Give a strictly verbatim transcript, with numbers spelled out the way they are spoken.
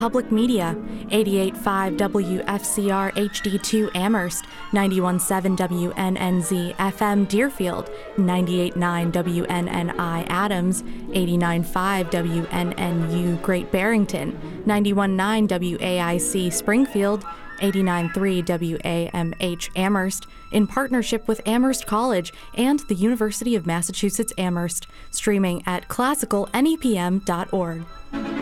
Public Media, eighty-eight point five W F C R H D two Amherst, ninety-one point seven W N N Z F M Deerfield, ninety-eight point nine W N N I Adams, eighty-nine point five W N N U Great Barrington, ninety-one point nine W A I C Springfield, eighty-nine point three W A M H Amherst, in partnership with Amherst College and the University of Massachusetts Amherst, streaming at classical N E P M dot org.